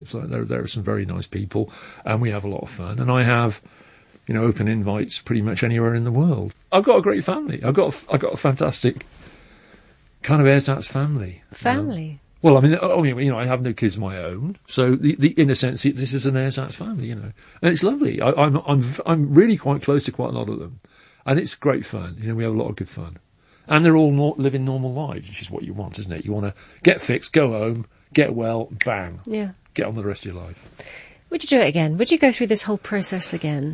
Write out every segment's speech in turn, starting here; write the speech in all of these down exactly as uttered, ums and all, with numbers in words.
So there, there are some very nice people, and we have a lot of fun. And I have, you know, open invites pretty much anywhere in the world. I've got a great family. I've got a, I've got a fantastic kind of ersatz family. Family? Um, well, I mean, I mean, you know, I have no kids of my own, so the, the in a sense, this is an ersatz family, you know, and it's lovely. I, I'm I'm I'm really quite close to quite a lot of them, and it's great fun. You know, we have a lot of good fun, and they're all not living normal lives, which is what you want, isn't it? You want to get fixed, go home, get well, bang, yeah, get on with the rest of your life. Would you do it again? Would you go through this whole process again?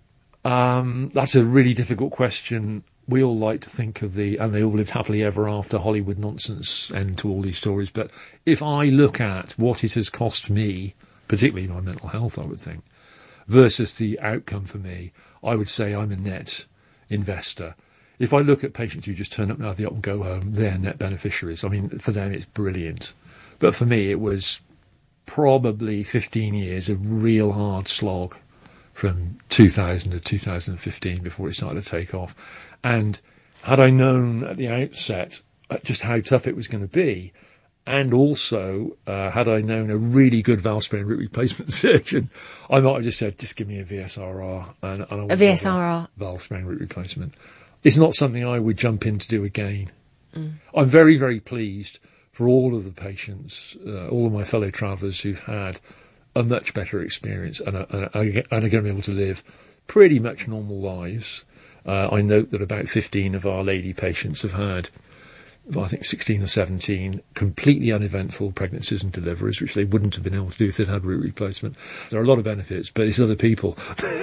Um, that's a really difficult question. We all like to think of the, and they all lived happily ever after, Hollywood nonsense end to all these stories. But if I look at what it has cost me, particularly my mental health, I would think, versus the outcome for me, I would say I'm a net investor. If I look at patients who just turn up now, they up and go home, they're net beneficiaries. I mean, for them it's brilliant. But for me it was probably fifteen years of real hard slog from two thousand to two thousand fifteen before it started to take off. And had I known at the outset just how tough it was going to be, and also uh, had I known a really good valve spring root replacement surgeon, I might have just said, just give me a V S R R. And, and a V S R R? Valve spring root replacement. It's not something I would jump in to do again. Mm. I'm very, very pleased for all of the patients, uh, all of my fellow travellers who've had a much better experience and are, and are, and are going to be able to live pretty much normal lives. Uh, I note that about fifteen of our lady patients have had, well, I think sixteen or seventeen, completely uneventful pregnancies and deliveries, which they wouldn't have been able to do if they'd had root replacement. There are a lot of benefits, but it's other people.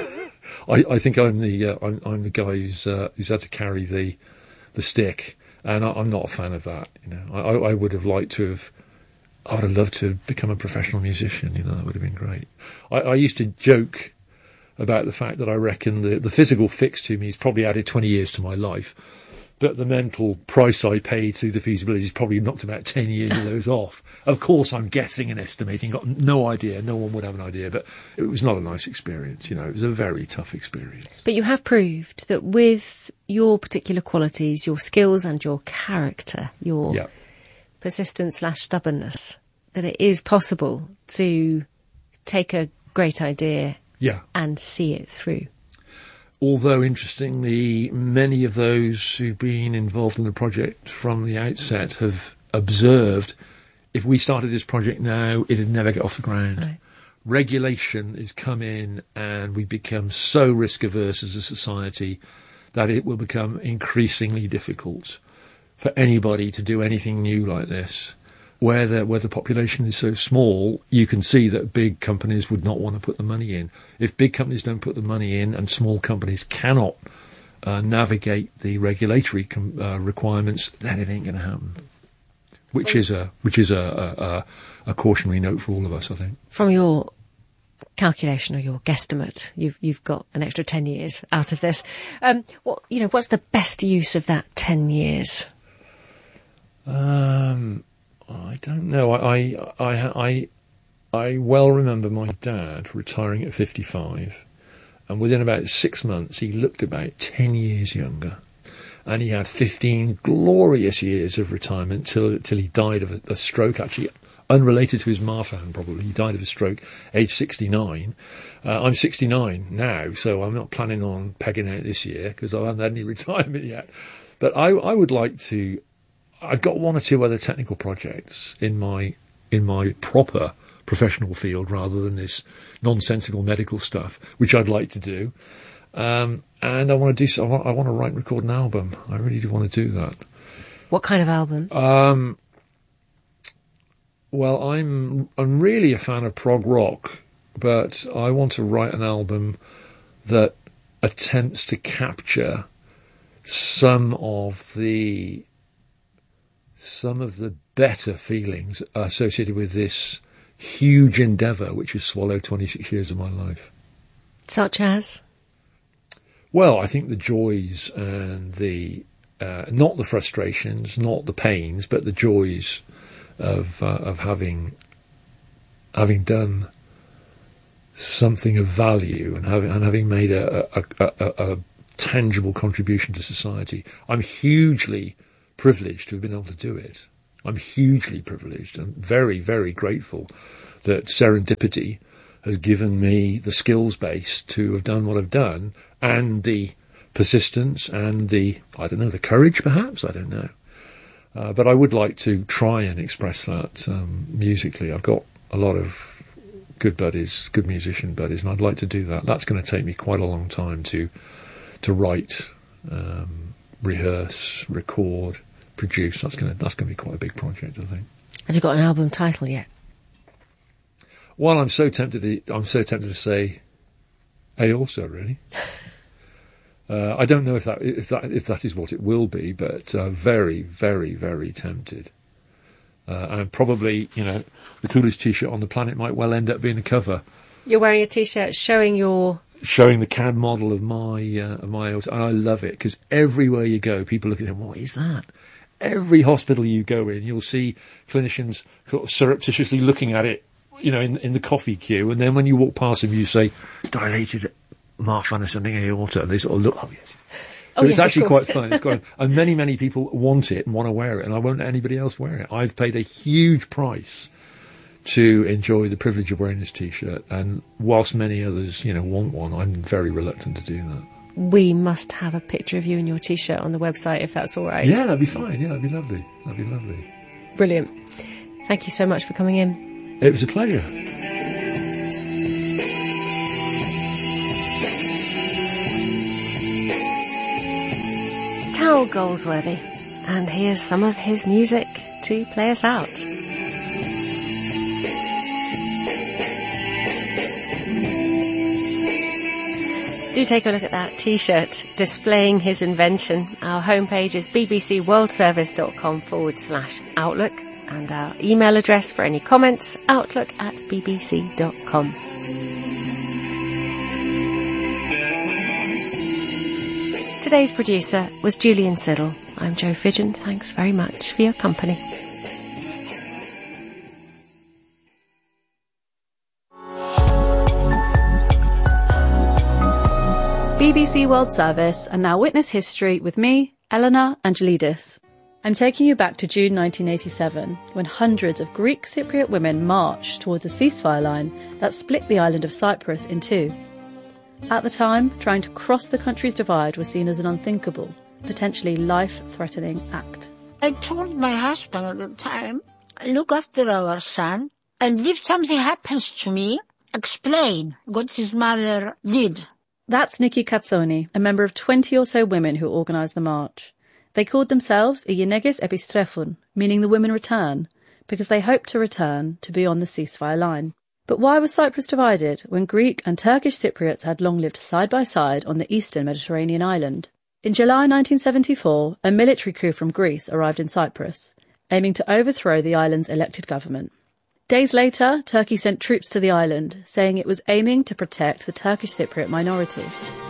I, I think I'm the uh, I'm, I'm the guy who's uh, who's had to carry the the stick, and I, I'm not a fan of that. You know, I, I would have liked to have. I would have loved to have become a professional musician. You know, that would have been great. I, I used to joke about the fact that I reckon the, the physical fix to me has probably added twenty years to my life, but the mental price I paid through the feasibility has probably knocked about ten years of those off. Of course, I'm guessing and estimating, got no idea, no one would have an idea, but it was not a nice experience, you know, it was a very tough experience. But you have proved that with your particular qualities, your skills and your character, your yeah. persistence slash stubbornness, that it is possible to take a great idea yeah. and see it through. Although, interestingly, many of those who've been involved in the project from the outset have observed if we started this project now, it'd never get off the ground. Right. Regulation has come in and we become so risk-averse as a society that it will become increasingly difficult for anybody to do anything new like this. Where the, where the population is so small, you can see that big companies would not want to put the money in. If big companies don't put the money in and small companies cannot uh, navigate the regulatory com- uh, requirements, then it ain't going to happen. Which is a which is a, a, a cautionary note for all of us, I think. From your calculation or your guesstimate, you've you've got an extra ten years out of this. Um, what you know, what's the best use of that ten years? Um. I don't know. I, I, I, I, I well remember my dad retiring at fifty-five, and within about six months he looked about ten years younger, and he had fifteen glorious years of retirement till till he died of a, a stroke. Actually, unrelated to his Marfan, probably he died of a stroke, age sixty-nine. Uh, I'm sixty-nine now, so I'm not planning on pegging out this year because I haven't had any retirement yet. But I, I would like to. I've got one or two other technical projects in my in my proper professional field rather than this nonsensical medical stuff, which I'd like to do. Um, and I want to do so. I want, I want to write and record an album. I really do want to do that. What kind of album? Um, well, I'm I'm really a fan of prog rock, but I want to write an album that attempts to capture some of the some of the better feelings associated with this huge endeavour which has swallowed twenty-six years of my life. Such as? Well, I think the joys and the, uh, not the frustrations, not the pains, but the joys of uh, of having having done something of value and having, and having made a, a, a, a, a tangible contribution to society. I'm hugely privileged to have been able to do it. I'm hugely privileged and very, very grateful that serendipity has given me the skills base to have done what I've done, and the persistence and the, I don't know, the courage perhaps, I don't know. Uh, but I would like to try and express that um, musically. I've got a lot of good buddies, good musician buddies, and I'd like to do that. That's going to take me quite a long time to to write, um, rehearse, record, produce. That's going to that's going to be quite a big project, I think. Have you got an album title yet? Well, I'm so tempted to, I'm so tempted to say A also, really. Uh, I don't know if that if that if that is what it will be, but uh, very, very, very tempted. Uh, and probably, you know, the coolest T-shirt on the planet might well end up being a cover. You're wearing a T-shirt showing your showing the C A D model of my uh, of my. And I love it because everywhere you go, people look at it. What is that? Every hospital you go in, you'll see clinicians sort of surreptitiously looking at it, you know, in in the coffee queue, and then when you walk past them, you say dilated Marfan or something aorta, and they sort of look, oh yes. Oh, but yes, it's actually of course. quite fun. It's quite, and many, many people want it and want to wear it, and I won't let anybody else wear it. I've paid a huge price to enjoy the privilege of wearing this T-shirt, and whilst many others, you know, want one, I'm very reluctant to do that. We must have a picture of you in your T-shirt on the website, if that's all right. Yeah, that'd be fine. Yeah, that'd be lovely. That'd be lovely. Brilliant. Thank you so much for coming in. It was a pleasure. Tal Goldsworthy, and here's some of his music to play us out. Do take a look at that T-shirt displaying his invention. Our homepage is bbcworldservice.com forward slash outlook, and our email address for any comments, outlook at bbc dot com. Today's producer was Julian Siddle. I'm Jo Fidgen. Thanks very much for your company. B B C World Service and Now Witness History with me, Eleanor Angelidis. I'm taking you back to June nineteen eighty-seven, when hundreds of Greek Cypriot women marched towards a ceasefire line that split the island of Cyprus in two. At the time, trying to cross the country's divide was seen as an unthinkable, potentially life-threatening act. I told my husband at the time, look after our son, and if something happens to me, explain what his mother did. That's Nikki Katsoni, a member of twenty or so women who organised the march. They called themselves οι γυναίκες επιστρέφουν, meaning the women return, because they hoped to return to be on the ceasefire line. But why was Cyprus divided when Greek and Turkish Cypriots had long lived side by side on the eastern Mediterranean island? In July nineteen seventy-four, a military coup from Greece arrived in Cyprus, aiming to overthrow the island's elected government. Days later, Turkey sent troops to the island, saying it was aiming to protect the Turkish Cypriot minority.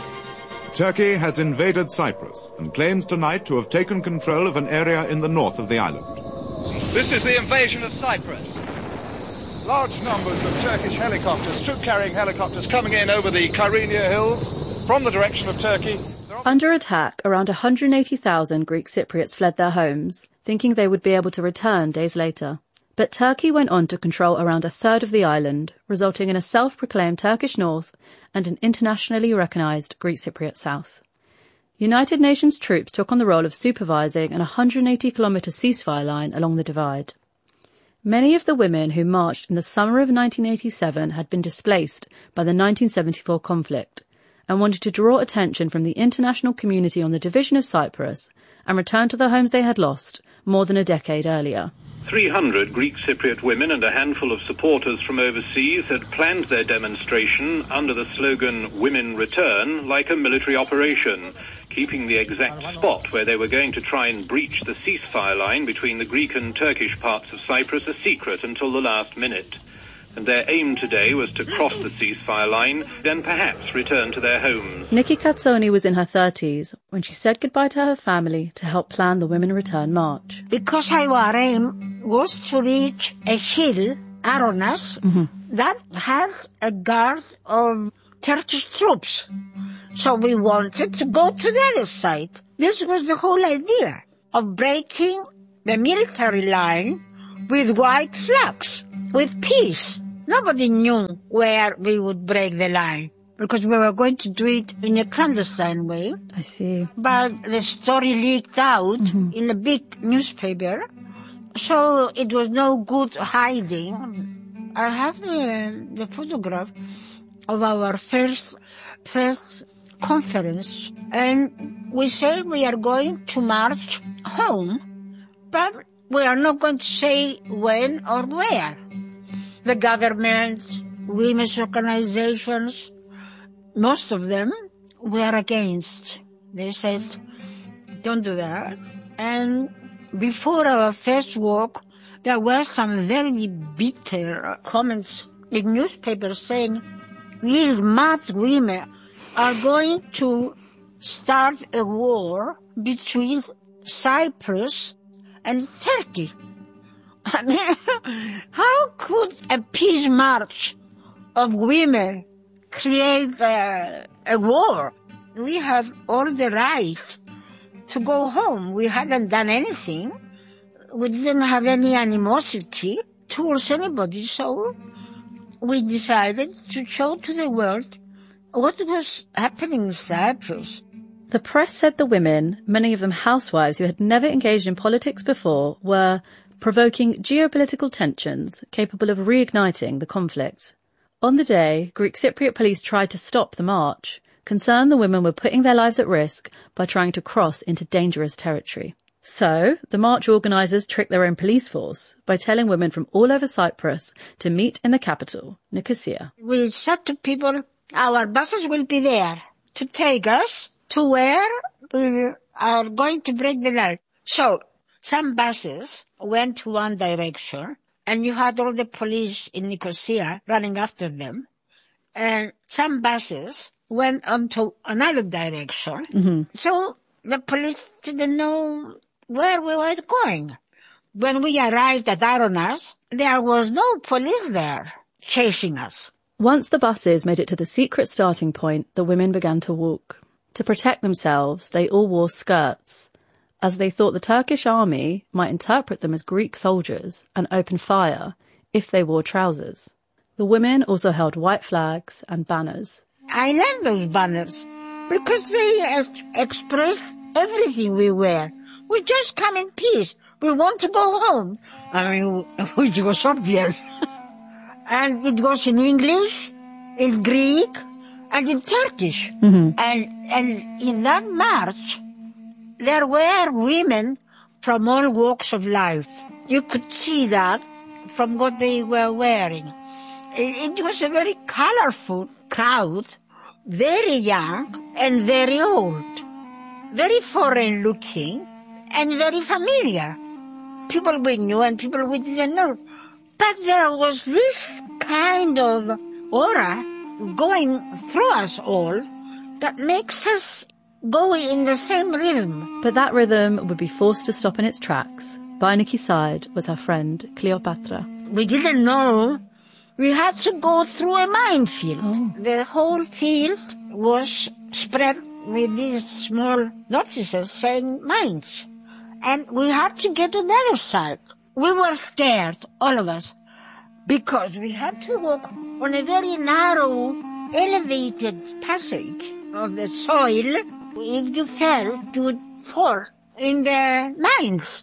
Turkey has invaded Cyprus and claims tonight to have taken control of an area in the north of the island. This is the invasion of Cyprus. Large numbers of Turkish helicopters, troop-carrying helicopters, coming in over the Kyrenia Hills from the direction of Turkey. Under attack, around one hundred eighty thousand Greek Cypriots fled their homes, thinking they would be able to return days later. But Turkey went on to control around a third of the island, resulting in a self-proclaimed Turkish north and an internationally recognised Greek Cypriot south. United Nations troops took on the role of supervising an one hundred eighty kilometre ceasefire line along the divide. Many of the women who marched in the summer of nineteen eighty-seven had been displaced by the nineteen seventy-four conflict and wanted to draw attention from the international community on the division of Cyprus and return to the homes they had lost more than a decade earlier. three hundred Greek Cypriot women and a handful of supporters from overseas had planned their demonstration under the slogan "Women Return" like a military operation, keeping the exact spot where they were going to try and breach the ceasefire line between the Greek and Turkish parts of Cyprus a secret until the last minute. And their aim today was to cross the ceasefire line, then perhaps return to their homes. Nikki Katsoni was in her thirties when she said goodbye to her family to help plan the Women Return March. Because our aim was to reach a hill, Aronas, mm-hmm. that has a guard of Turkish troops. So we wanted to go to the other side. This was the whole idea of breaking the military line with white flags, with peace. Nobody knew where we would break the line, because we were going to do it in a clandestine way. I see. But the story leaked out mm-hmm. in a big newspaper, so it was no good hiding. I have the, the photograph of our first, first conference, and we say we are going to march home, but we are not going to say when or where. The government, women's organizations, most of them were against. They said, don't do that. And before our first walk, there were some very bitter comments in newspapers saying, these mad women are going to start a war between Cyprus and Turkey. I mean, how could a peace march of women create a, a war? We had all the right to go home. We hadn't done anything. We didn't have any animosity towards anybody, so we decided to show to the world what was happening in Cyprus. The press said the women, many of them housewives who had never engaged in politics before, were provoking geopolitical tensions capable of reigniting the conflict. On the day, Greek Cypriot police tried to stop the march, concerned the women were putting their lives at risk by trying to cross into dangerous territory. So, the march organisers tricked their own police force by telling women from all over Cyprus to meet in the capital, Nicosia. We said to people, our buses will be there to take us to where we are going to break the line. So, some buses went to one direction, and you had all the police in Nicosia running after them. And some buses went on to another direction. Mm-hmm. So the police didn't know where we were going. When we arrived at Aronas, there was no police there chasing us. Once the buses made it to the secret starting point, the women began to walk. To protect themselves, they all wore skirts, as they thought the Turkish army might interpret them as Greek soldiers and open fire if they wore trousers. The women also held white flags and banners. I love those banners because they ex- express everything we wear. We just come in peace. We want to go home. I mean, which was obvious. And it was in English, in Greek, and in Turkish. Mm-hmm. And, and in that march, there were women from all walks of life. You could see that from what they were wearing. It, it was a very colorful crowd, very young and very old, very foreign looking and very familiar. People we knew and people we didn't know. But there was this kind of aura going through us all that makes us go in the same rhythm. But that rhythm would be forced to stop in its tracks. By Nikki's side was her friend, Cleopatra. We didn't know. We had to go through a minefield. Oh. The whole field was spread with these small notices saying mines. And we had to get to the other side. We were scared, all of us, because we had to walk on a very narrow, elevated passage of the soil. If you fell, you would fall in the mines.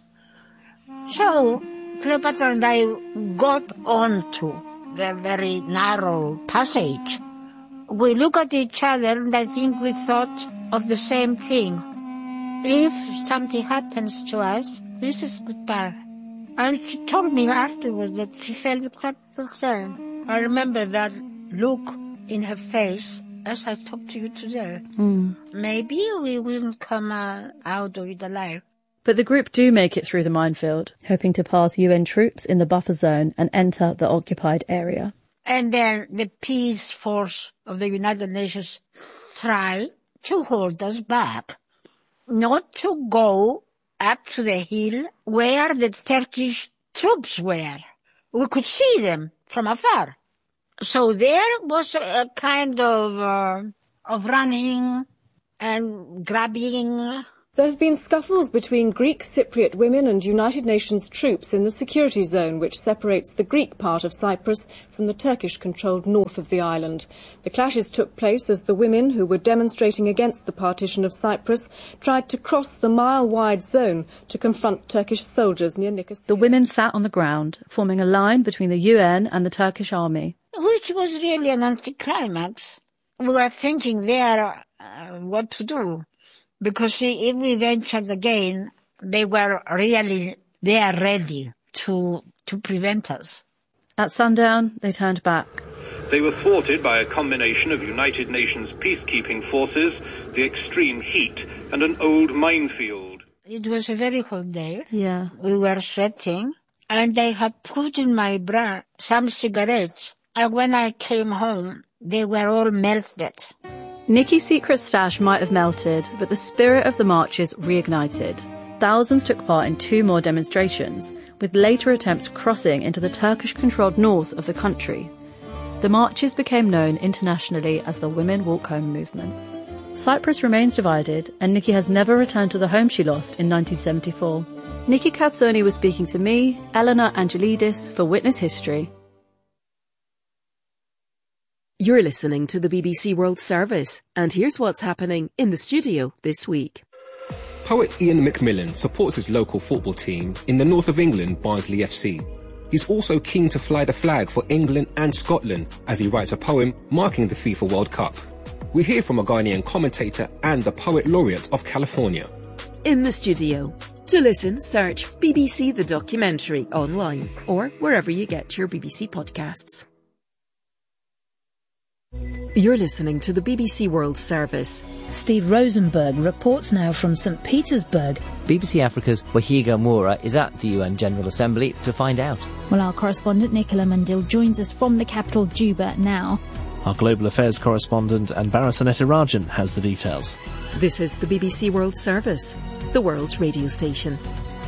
So Cleopatra and I got onto the very narrow passage. We look at each other and I think we thought of the same thing. If something happens to us, this is goodbye. And she told me afterwards that she felt exactly the same. I remember that look in her face as I talk to you today. Mm. Maybe we wouldn't come uh, out of it alive. But the group do make it through the minefield, hoping to pass U N troops in the buffer zone and enter the occupied area. And then the peace force of the United Nations try to hold us back, not to go up to the hill where the Turkish troops were. We could see them from afar. So there was a kind of uh, of running and grabbing There have been scuffles between Greek Cypriot women and United Nations troops in the security zone which separates the Greek part of Cyprus from the Turkish-controlled north of the island. The clashes took place as the women, who were demonstrating against the partition of Cyprus, tried to cross the mile-wide zone to confront Turkish soldiers near Nicosia. The women sat on the ground, forming a line between the U N and the Turkish army. Which was really an anticlimax. We were thinking there uh, what to do. Because see, if we ventured again, they were really, they are ready to, to prevent us. At sundown, they turned back. They were thwarted by a combination of United Nations peacekeeping forces, the extreme heat, and an old minefield. It was a very hot day. Yeah. We were sweating, and they had put in my bra some cigarettes. And when I came home, they were all melted. Nikki's secret stash might have melted, but the spirit of the marches reignited. Thousands took part in two more demonstrations, with later attempts crossing into the Turkish-controlled north of the country. The marches became known internationally as the Women Walk Home movement. Cyprus remains divided, and Nikki has never returned to the home she lost in nineteen seventy-four. Nikki Katsoni was speaking to me, Eleanor Angelidis, for Witness History. You're listening to the B B C World Service, and here's what's happening in the studio this week. Poet Ian Macmillan supports his local football team in the north of England, Barnsley F C. He's also keen to fly the flag for England and Scotland as he writes a poem marking the FIFA World Cup. We hear from a Ghanaian commentator and the Poet Laureate of California. In the studio. To listen, search B B C The Documentary online or wherever you get your B B C podcasts. You're listening to the B B C World Service. Steve Rosenberg reports now from Saint Petersburg. B B C Africa's Wahiga Moura is at the U N General Assembly to find out. Well, our correspondent Nicola Mandil joins us from the capital Juba now. Our Global Affairs correspondent Anbara Sanetirajan has the details. This is the B B C World Service, the world's radio station.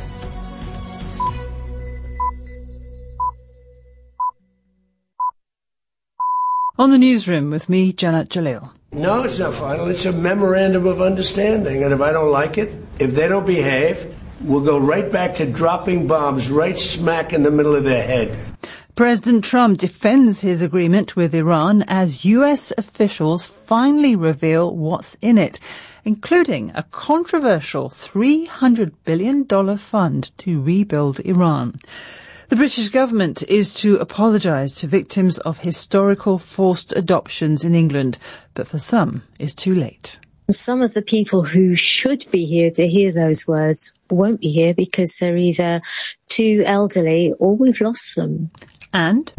On the newsroom with me, Janet Jalil. No, it's not final. It's a memorandum of understanding. And if I don't like it, if they don't behave, we'll go right back to dropping bombs right smack in the middle of their head. President Trump defends his agreement with Iran as U S officials finally reveal what's in it, including a controversial three hundred billion dollars fund to rebuild Iran. The British government is to apologise to victims of historical forced adoptions in England, but for some it's too late. Some of the people who should be here to hear those words won't be here because they're either too elderly or we've lost them. And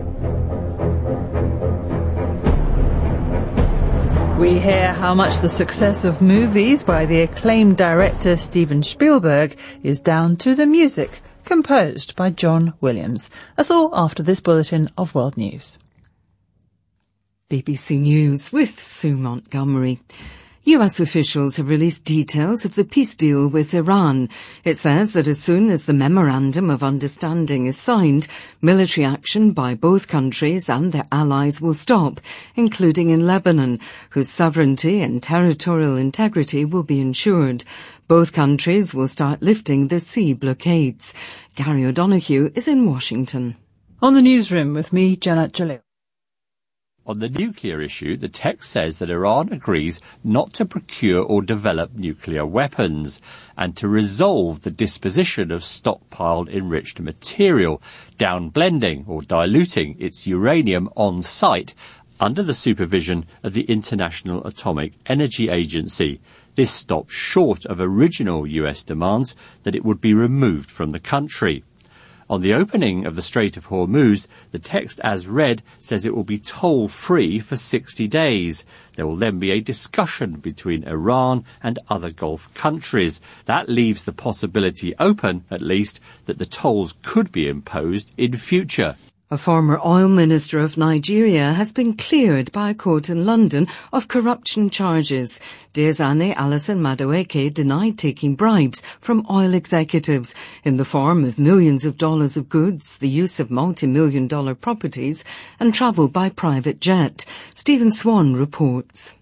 we hear how much the success of movies by the acclaimed director Steven Spielberg is down to the music composed by John Williams. That's all after this bulletin of world news. B B C News with Sue Montgomery. U S officials have released details of the peace deal with Iran. It says that as soon as the Memorandum of Understanding is signed, military action by both countries and their allies will stop, including in Lebanon, whose sovereignty and territorial integrity will be ensured. Both countries will start lifting the sea blockades. Gary O'Donoghue is in Washington. On the newsroom with me, Janet Jalil. On the nuclear issue, the text says that Iran agrees not to procure or develop nuclear weapons and to resolve the disposition of stockpiled enriched material, downblending or diluting its uranium on site under the supervision of the International Atomic Energy Agency. This stops short of original U S demands that it would be removed from the country. On the opening of the Strait of Hormuz, the text as read says it will be toll-free for sixty days. There will then be a discussion between Iran and other Gulf countries. That leaves the possibility open, at least, that the tolls could be imposed in future. A former oil minister of Nigeria has been cleared by a court in London of corruption charges. Diezani Alison Madueke denied taking bribes from oil executives in the form of millions of dollars of goods, the use of multi-million dollar properties, and travel by private jet. Stephen Swan reports.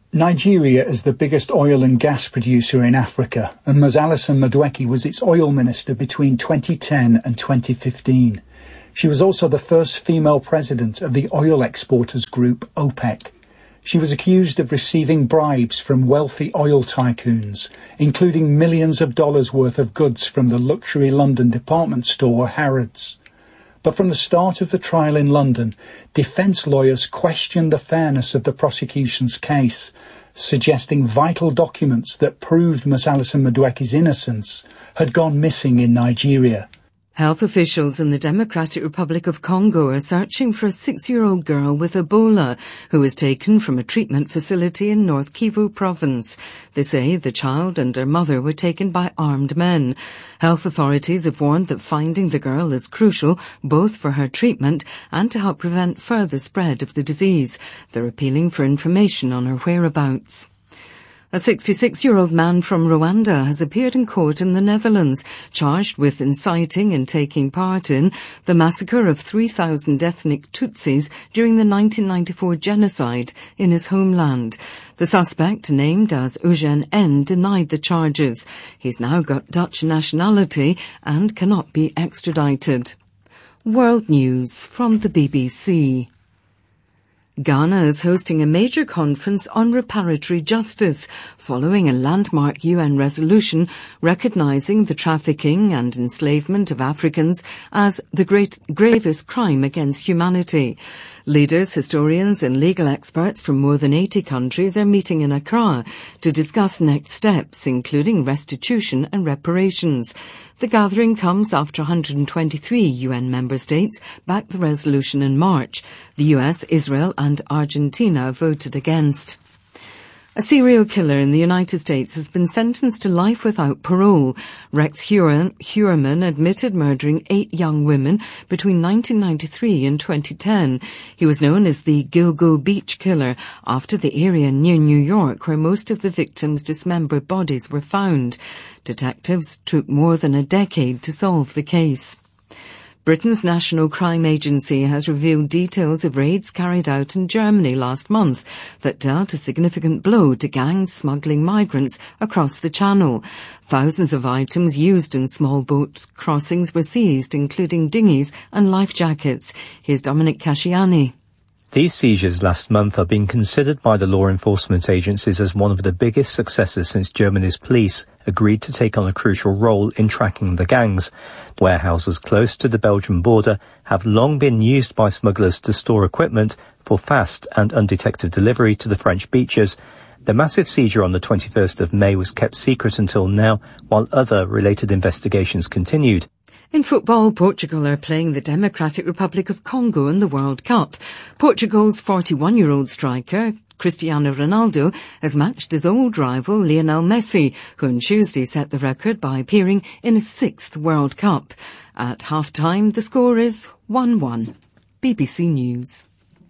Nigeria is the biggest oil and gas producer in Africa, and Mzalasa Madueke was its oil minister between twenty ten and twenty fifteen. She was also the first female president of the oil exporters group OPEC. She was accused of receiving bribes from wealthy oil tycoons, including millions of dollars worth of goods from the luxury London department store Harrods. But from the start of the trial in London, defence lawyers questioned the fairness of the prosecution's case, suggesting vital documents that proved Mzalasa Madueke's innocence had gone missing in Nigeria. Health officials in the Democratic Republic of Congo are searching for a six-year-old girl with Ebola who was taken from a treatment facility in North Kivu province. They say the child and her mother were taken by armed men. Health authorities have warned that finding the girl is crucial, both for her treatment and to help prevent further spread of the disease. They're appealing for information on her whereabouts. A sixty-six-year-old man from Rwanda has appeared in court in the Netherlands, charged with inciting and taking part in the massacre of three thousand ethnic Tutsis during the nineteen ninety-four genocide in his homeland. The suspect, named as Eugène N, denied the charges. He's now got Dutch nationality and cannot be extradited. World News from the B B C. Ghana is hosting a major conference on reparatory justice following a landmark U N resolution recognising the trafficking and enslavement of Africans as the great, gravest crime against humanity. Leaders, historians and legal experts from more than eighty countries are meeting in Accra to discuss next steps, including restitution and reparations. The gathering comes after one hundred twenty-three U N member states backed the resolution in March. The U S, Israel and Argentina voted against. A serial killer in the United States has been sentenced to life without parole. Rex Heuermann admitted murdering eight young women between nineteen ninety-three and twenty ten. He was known as the Gilgo Beach Killer after the area near New York where most of the victims' dismembered bodies were found. Detectives took more than a decade to solve the case. Britain's National Crime Agency has revealed details of raids carried out in Germany last month that dealt a significant blow to gangs smuggling migrants across the Channel. Thousands of items used in small boat crossings were seized, including dinghies and life jackets. Here's Dominic Casciani. These seizures last month are being considered by the law enforcement agencies as one of the biggest successes since Germany's police agreed to take on a crucial role in tracking the gangs. Warehouses close to the Belgian border have long been used by smugglers to store equipment for fast and undetected delivery to the French beaches. The massive seizure on the twenty-first of May was kept secret until now, while other related investigations continued. In football, Portugal are playing the Democratic Republic of Congo in the World Cup. Portugal's forty-one-year-old striker, Cristiano Ronaldo, has matched his old rival Lionel Messi, who on Tuesday set the record by appearing in his sixth World Cup. At half-time, the score is one one. B B C News.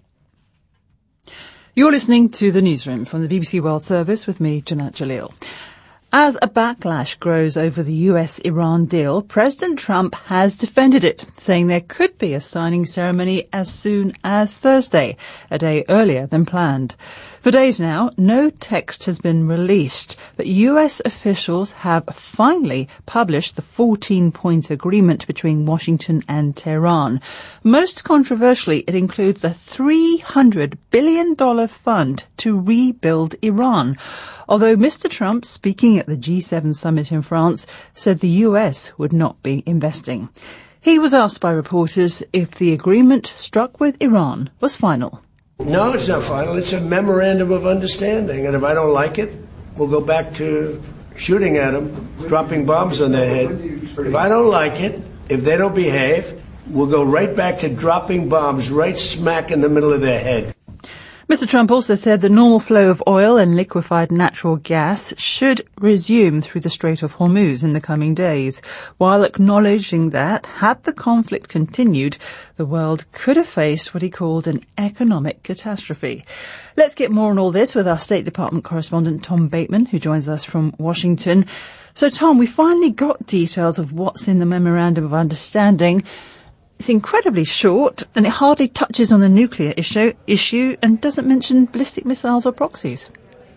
You're listening to the newsroom from the B B C World Service with me, Jeanette Jalil. As a backlash grows over the U S Iran deal, President Trump has defended it, saying there could be a signing ceremony as soon as Thursday, a day earlier than planned. For days now, no text has been released, but U S officials have finally published the fourteen-point agreement between Washington and Tehran. Most controversially, it includes a three hundred billion dollars fund to rebuild Iran. Although Mister Trump, speaking at the G seven summit in France, said the U S would not be investing. He was asked by reporters if the agreement struck with Iran was final. No, it's not final. It's a memorandum of understanding. And if I don't like it, we'll go back to shooting at them, dropping bombs on their head. If I don't like it, if they don't behave, we'll go right back to dropping bombs right smack in the middle of their head. Mister Trump also said the normal flow of oil and liquefied natural gas should resume through the Strait of Hormuz in the coming days, while acknowledging that, had the conflict continued, the world could have faced what he called an economic catastrophe. Let's get more on all this with our State Department correspondent Tom Bateman, who joins us from Washington. So, Tom, we finally got details of what's in the Memorandum of Understanding. It's incredibly short, and it hardly touches on the nuclear issue, issue and doesn't mention ballistic missiles or proxies.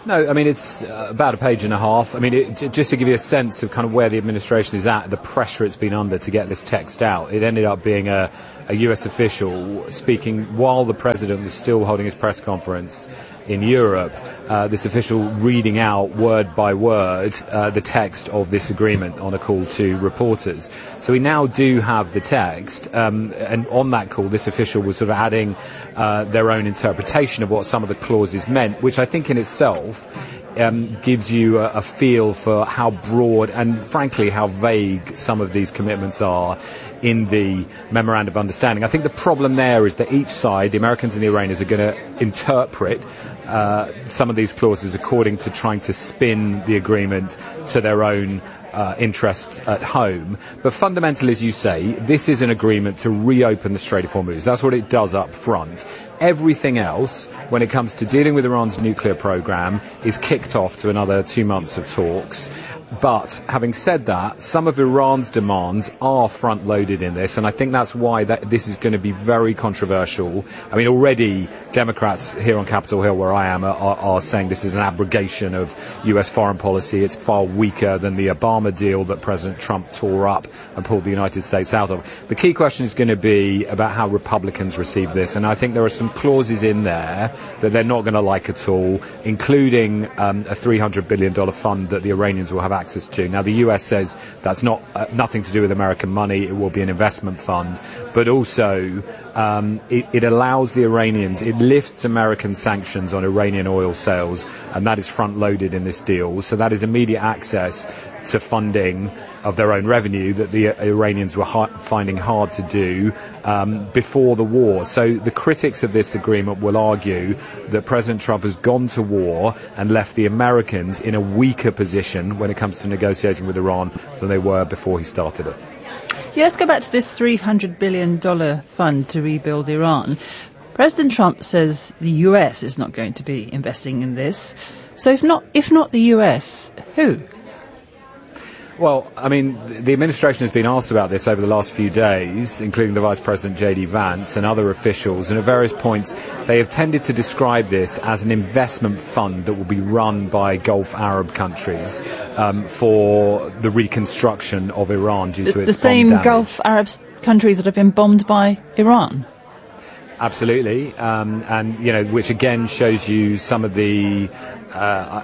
No, I mean, it's uh, about a page and a half. I mean, it, just to give you a sense of kind of where the administration is at, the pressure it's been under to get this text out, it ended up being a, a U S official speaking while the president was still holding his press conference in Europe, uh, this official reading out word by word uh, the text of this agreement on a call to reporters. So we now do have the text, um, and on that call this official was sort of adding uh, their own interpretation of what some of the clauses meant, which I think in itself Um, gives you a, a feel for how broad and frankly how vague some of these commitments are in the Memorandum of Understanding. I think the problem there is that each side, the Americans and the Iranians, are going to interpret uh, some of these clauses according to trying to spin the agreement to their own Uh, interests at home. But fundamentally, as you say, this is an agreement to reopen the Strait of Hormuz. That's what it does up front. Everything else, when it comes to dealing with Iran's nuclear program, is kicked off to another two months of talks. But having said that, some of Iran's demands are front-loaded in this, and I think that's why that this is going to be very controversial. I mean, already Democrats here on Capitol Hill, where I am, are, are saying this is an abrogation of U S foreign policy. It's far weaker than the Obama deal that President Trump tore up and pulled the United States out of. The key question is going to be about how Republicans receive this, and I think there are some clauses in there that they're not going to like at all, including um, a three hundred billion dollars fund that the Iranians will have access to. Now, the U S says that's not uh, nothing to do with American money. It will be an investment fund, but also um, it, it allows the Iranians, it lifts American sanctions on Iranian oil sales, and that is front-loaded in this deal. So that is immediate access to funding of their own revenue that the Iranians were ha- finding hard to do um, before the war. So the critics of this agreement will argue that President Trump has gone to war and left the Americans in a weaker position when it comes to negotiating with Iran than they were before he started it. Yeah, let's go back to this three hundred billion dollars fund to rebuild Iran. President Trump says the U S is not going to be investing in this. So if not, if not the U S, who? Well, I mean, the administration has been asked about this over the last few days, including the Vice President J D Vance and other officials, and at various points they have tended to describe this as an investment fund that will be run by Gulf Arab countries um, for the reconstruction of Iran due the, to its the same bomb damage. Gulf Arab countries that have been bombed by Iran. Absolutely, um, and you know, which again shows you some of the uh,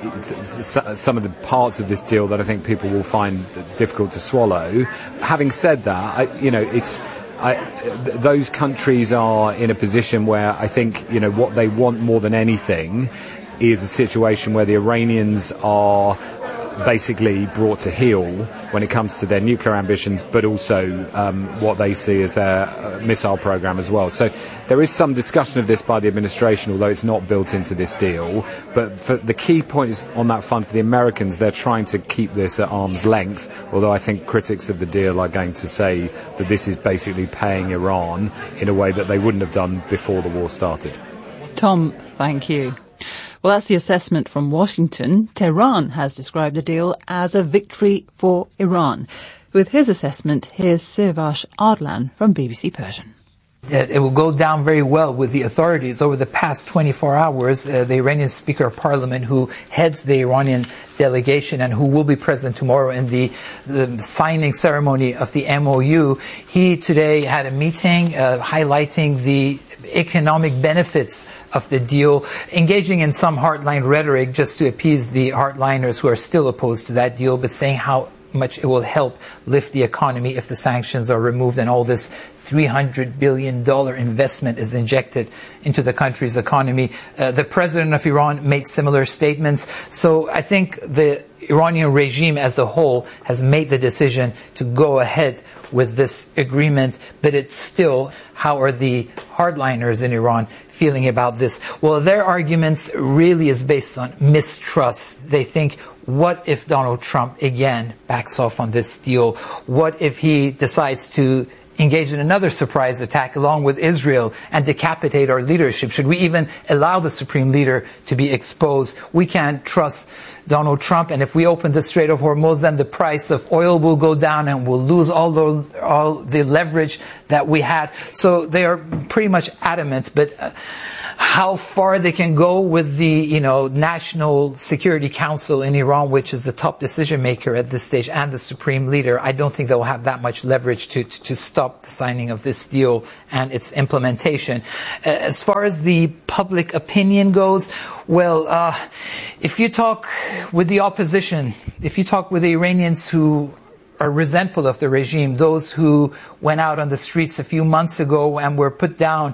some of the parts of this deal that I think people will find difficult to swallow. Having said that, I, you know, it's I, those countries are in a position where I think you know what they want more than anything is a situation where the Iranians are basically brought to heel when it comes to their nuclear ambitions, but also um, what they see as their uh, missile program as well. So there is some discussion of this by the administration, although it's not built into this deal. But for the key point is on that fund for the Americans, they're trying to keep this at arm's length, although I think critics of the deal are going to say that this is basically paying Iran in a way that they wouldn't have done before the war started. Tom, thank you. Well, that's the assessment from Washington. Tehran has described the deal as a victory for Iran. With his assessment, here's Sirvash Ardlan from B B C Persian. It will go down very well with the authorities. Over the past twenty-four hours, uh, the Iranian Speaker of Parliament, who heads the Iranian delegation and who will be present tomorrow in the, the signing ceremony of the M O U, he today had a meeting uh, highlighting the economic benefits of the deal, engaging in some hardline rhetoric just to appease the hardliners who are still opposed to that deal, but saying how much it will help lift the economy if the sanctions are removed and all this three hundred billion dollars investment is injected into the country's economy. Uh, the president of Iran made similar statements. So I think the Iranian regime as a whole has made the decision to go ahead with this agreement, but it's still, how are the hardliners in Iran feeling about this? Well, their arguments really is based on mistrust. They think, what if Donald Trump again backs off on this deal? What if he decides to engage in another surprise attack along with Israel and decapitate our leadership? Should we even allow the supreme leader to be exposed? We can't trust Donald Trump, and if we open the Strait of Hormuz, then the price of oil will go down and we'll lose all the, all the leverage that we had. So they are pretty much adamant, but uh, how far they can go with the, you know, National Security Council in Iran, which is the top decision maker at this stage, and the supreme leader, I don't think they'll have that much leverage to, to, to stop the signing of this deal and its implementation. Uh, as far as the public opinion goes, well, uh, if you talk with the opposition, if you talk with the Iranians who are resentful of the regime, those who went out on the streets a few months ago and were put down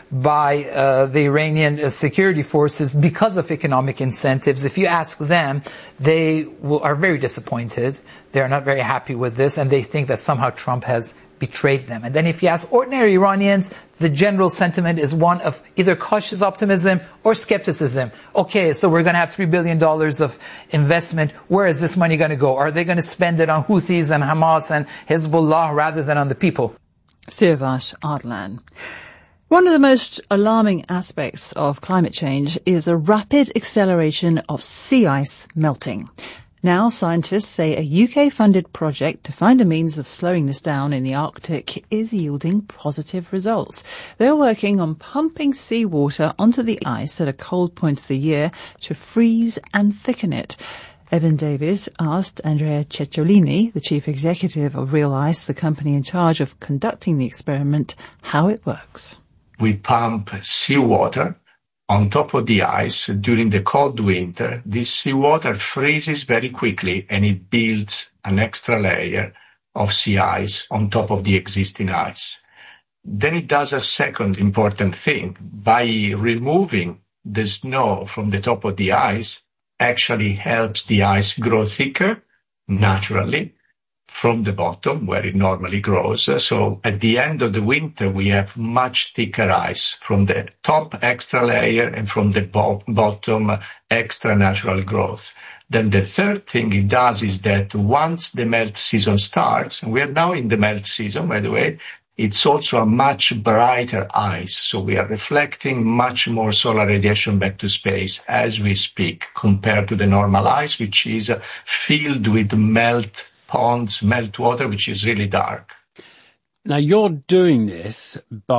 by uh, the Iranian uh, security forces because of economic incentives, if you ask them, they will, are very disappointed. They are not very happy with this, and they think that somehow Trump has betrayed them. And then if you ask ordinary Iranians, the general sentiment is one of either cautious optimism or skepticism. Okay, so we're going to have three billion dollars of investment. Where is this money going to go? Are they going to spend it on Houthis and Hamas and Hezbollah rather than on the people? Siavash Adlan. One of the most alarming aspects of climate change is a rapid acceleration of sea ice melting. Now, scientists say a U K-funded project to find a means of slowing this down in the Arctic is yielding positive results. They're working on pumping seawater onto the ice at a cold point of the year to freeze and thicken it. Evan Davies asked Andrea Ceccolini, the chief executive of Real Ice, the company in charge of conducting the experiment, how it works. We pump seawater on top of the ice during the cold winter. This seawater freezes very quickly and it builds an extra layer of sea ice on top of the existing ice. Then it does a second important thing. By removing the snow from the top of the ice, actually helps the ice grow thicker naturally from the bottom where it normally grows. So at the end of the winter, we have much thicker ice from the top extra layer and from the bo- bottom extra natural growth. Then the third thing it does is that once the melt season starts, and we are now in the melt season, by the way, it's also a much brighter ice. So we are reflecting much more solar radiation back to space as we speak compared to the normal ice, which is filled with melt ponds, meltwater, which is really dark. Now, you're doing this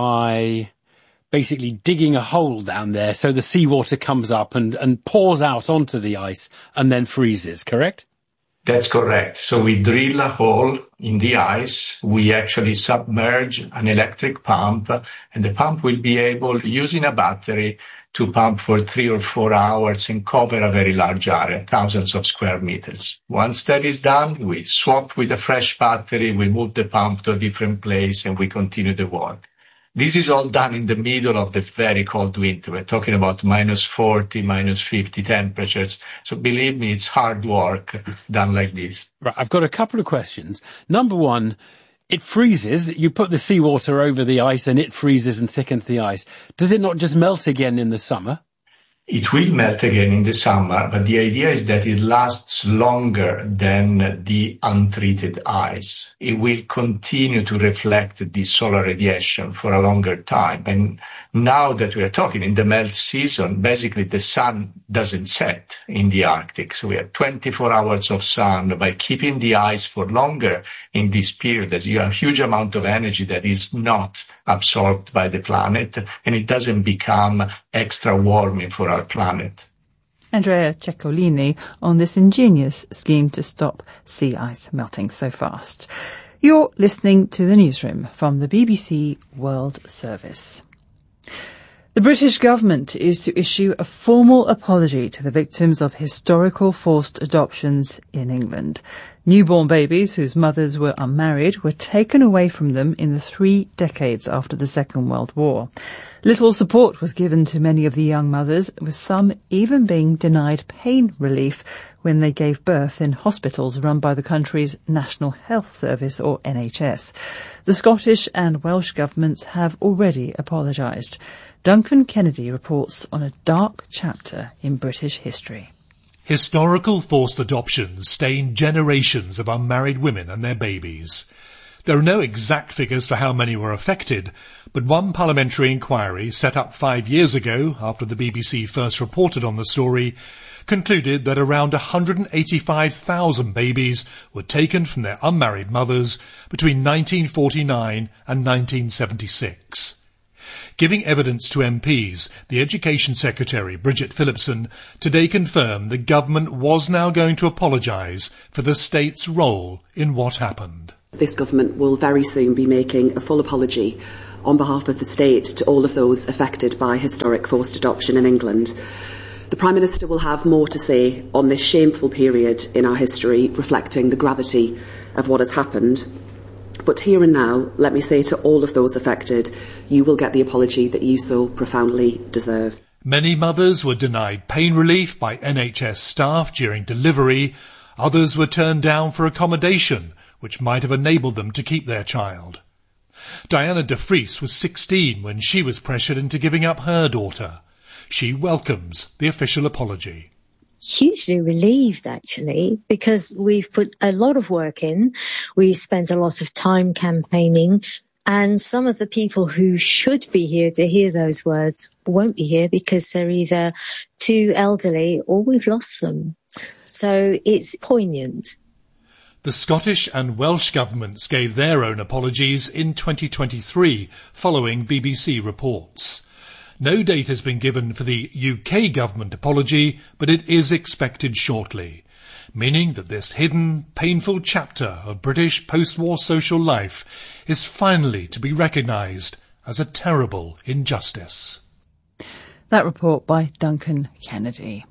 by basically digging a hole down there so the seawater comes up and, and pours out onto the ice and then freezes, correct? That's correct. So we drill a hole in the ice. We actually submerge an electric pump, and the pump will be able, using a battery, to pump for three or four hours and cover a very large area, thousands of square meters. Once that is done, we swap with a fresh battery, we move the pump to a different place, and we continue the work. This is all done in the middle of the very cold winter. We're talking about minus forty, minus fifty temperatures. So believe me, it's hard work done like this. Right, I've got a couple of questions. Number one, it freezes. You put the seawater over the ice and it freezes and thickens the ice. Does it not just melt again in the summer? It will melt again in the summer, but the idea is that it lasts longer than the untreated ice. It will continue to reflect the solar radiation for a longer time. And now that we are talking in the melt season, basically the sun doesn't set in the Arctic. So we have twenty-four hours of sun. By keeping the ice for longer in this period, there's a huge amount of energy that is not absorbed by the planet, and it doesn't become extra warming for our planet. Andrea Ceccolini on this ingenious scheme to stop sea ice melting so fast. You're listening to the newsroom from the B B C World Service. The British government is to issue a formal apology to the victims of historical forced adoptions in England. Newborn babies whose mothers were unmarried were taken away from them in the three decades after the Second World War. Little support was given to many of the young mothers, with some even being denied pain relief when they gave birth in hospitals run by the country's National Health Service, or N H S. The Scottish and Welsh governments have already apologised. Duncan Kennedy reports on a dark chapter in British history. Historical forced adoptions stain generations of unmarried women and their babies. There are no exact figures for how many were affected, but one parliamentary inquiry set up five years ago, after the B B C first reported on the story, concluded that around one hundred eighty-five thousand babies were taken from their unmarried mothers between nineteen forty-nine and nineteen seventy-six. Giving evidence to M Ps, the Education Secretary, Bridget Phillipson, today confirmed the government was now going to apologise for the state's role in what happened. This government will very soon be making a full apology on behalf of the state to all of those affected by historic forced adoption in England. The Prime Minister will have more to say on this shameful period in our history, reflecting the gravity of what has happened. But here and now, let me say to all of those affected, you will get the apology that you so profoundly deserve. Many mothers were denied pain relief by N H S staff during delivery. Others were turned down for accommodation, which might have enabled them to keep their child. Diana de Vries was sixteen when she was pressured into giving up her daughter. She welcomes the official apology. Hugely relieved, actually, because we've put a lot of work in. We've spent a lot of time campaigning, and some of the people who should be here to hear those words won't be here because they're either too elderly or we've lost them. So it's poignant. The Scottish and Welsh governments gave their own apologies in twenty twenty-three, following B B C reports. No date has been given for the U K government apology, but it is expected shortly, meaning that this hidden, painful chapter of British post-war social life is finally to be recognised as a terrible injustice. That report by Duncan Kennedy.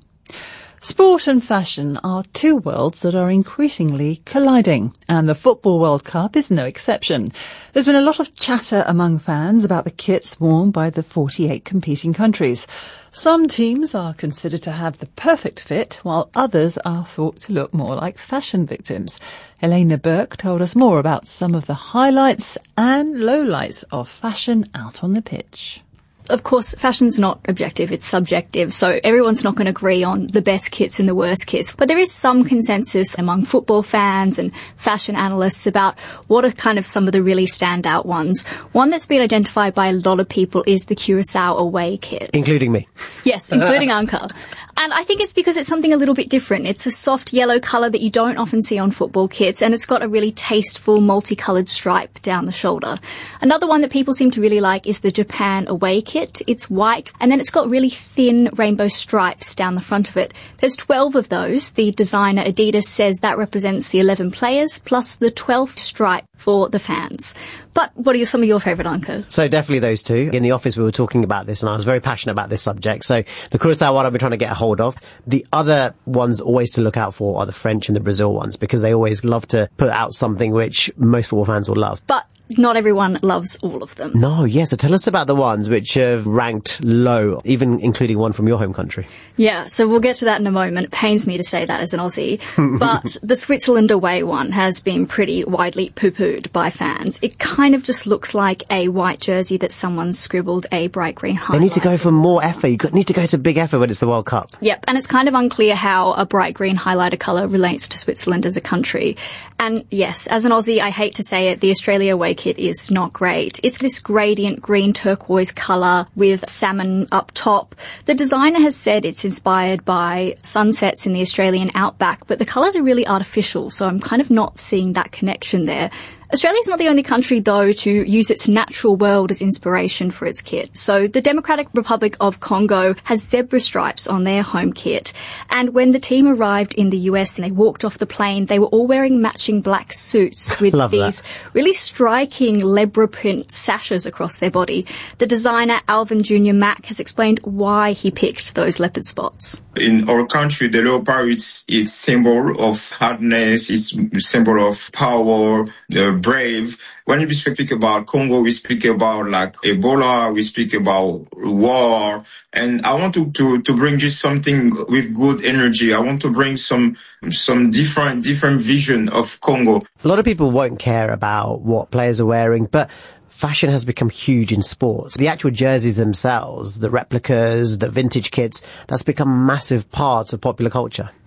Sport and fashion are two worlds that are increasingly colliding, and the Football World Cup is no exception. There's been a lot of chatter among fans about the kits worn by the forty-eight competing countries. Some teams are considered to have the perfect fit, while others are thought to look more like fashion victims. Helena Burke told us more about some of the highlights and lowlights of fashion out on the pitch. Of course, fashion's not objective, it's subjective, so everyone's not going to agree on the best kits and the worst kits. But there is some consensus among football fans and fashion analysts about what are kind of some of the really standout ones. One that's been identified by a lot of people is the Curaçao away kit. Including me. Yes, including Anka. And I think it's because it's something a little bit different. It's a soft yellow colour that you don't often see on football kits, and it's got a really tasteful multicoloured stripe down the shoulder. Another one that people seem to really like is the Japan away kit. It's white, and then it's got really thin rainbow stripes down the front of it. There's twelve of those. The designer Adidas says that represents the eleven players, plus the twelfth stripe for the fans. But what are some of your favourite, Anka? So definitely those two. In the office we were talking about this and I was very passionate about this subject. So the Curaçao one I've been trying to get a hold of. The other ones always to look out for are the French and the Brazil ones because they always love to put out something which most football fans will love. But not everyone loves all of them. No, yes. So tell us about the ones which have ranked low, even including one from your home country. Yeah, so we'll get to that in a moment. It pains me to say that as an Aussie. But the Switzerland away one has been pretty widely poo-pooed by fans. It kind of just looks like a white jersey that someone scribbled a bright green highlight. They need to go for more effort. You need to go to big effort when it's the World Cup. Yep, and it's kind of unclear how a bright green highlighter colour relates to Switzerland as a country. And yes, as an Aussie, I hate to say it, the Australia away kit is not great. It's this gradient green turquoise colour with salmon up top. The designer has said it's inspired by sunsets in the Australian outback, but the colours are really artificial, so I'm kind of not seeing that connection there. Australia's not the only country, though, to use its natural world as inspiration for its kit. So the Democratic Republic of Congo has zebra stripes on their home kit. And when the team arrived in the U S and they walked off the plane, they were all wearing matching black suits with these that. really striking leopard print sashes across their body. The designer, Alvin Junior Mack, has explained why he picked those leopard spots. In our country, the leopard is a symbol of hardness, it's a symbol of power, the brave. When we speak about Congo, we speak about like Ebola, we speak about war. And I want to, to, to bring just something with good energy. I want to bring some, some different, different vision of Congo. A lot of people won't care about what players are wearing, but fashion has become huge in sports. The actual jerseys themselves, the replicas, the vintage kits, that's become a massive part of popular culture.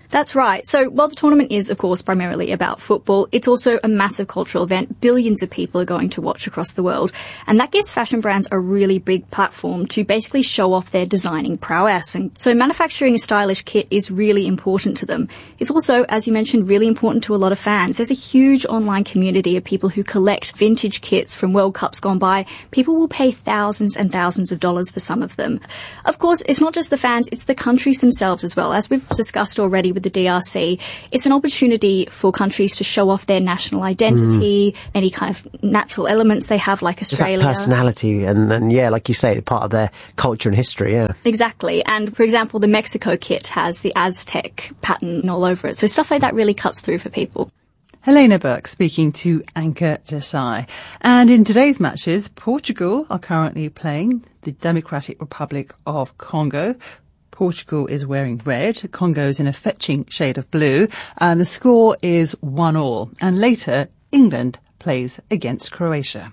That's right. So while the tournament is, of course, primarily about football, it's also a massive cultural event. Billions of people are going to watch across the world. And that gives fashion brands a really big platform to basically show off their designing prowess. And so manufacturing a stylish kit is really important to them. It's also, as you mentioned, really important to a lot of fans. There's a huge online community of people who collect vintage kits from World Cups gone by. People will pay thousands and thousands of dollars for some of them. Of course, it's not just the fans, it's the countries themselves as well. As we've discussed already with the D R C, it's an opportunity for countries to show off their national identity, mm. any kind of natural elements they have, like Australia. Just that personality and, and, yeah, like you say, part of their culture and history, yeah. Exactly. And, for example, the Mexico kit has the Aztec pattern all over it. So stuff like that really cuts through for people. Helena Burke speaking to Anchor Desai. And in today's matches, Portugal are currently playing the Democratic Republic of Congo. Portugal is wearing red, Congo's in a fetching shade of blue, and the score is one all. And later, England plays against Croatia.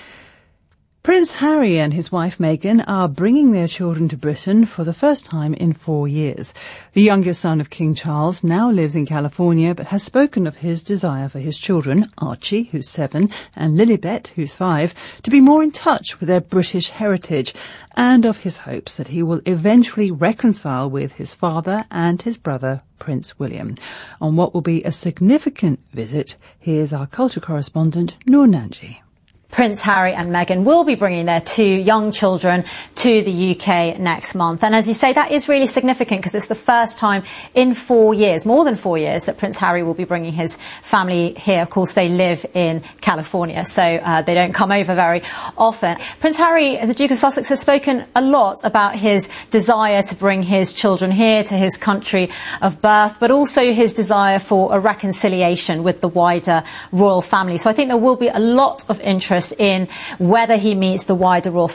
Prince Harry and his wife Meghan are bringing their children to Britain for the first time in four years. The youngest son of King Charles now lives in California but has spoken of his desire for his children, Archie, who's seven, and Lilibet, who's five, to be more in touch with their British heritage, and of his hopes that he will eventually reconcile with his father and his brother, Prince William. On what will be a significant visit, here's our culture correspondent, Noor Nanji. Prince Harry and Meghan will be bringing their two young children to the U K next month. And as you say, that is really significant because it's the first time in four years, more than four years, that Prince Harry will be bringing his family here. Of course, they live in California, so uh, they don't come over very often. Prince Harry, the Duke of Sussex, has spoken a lot about his desire to bring his children here to his country of birth, but also his desire for a reconciliation with the wider royal family. So I think there will be a lot of interest in whether he meets the wider royal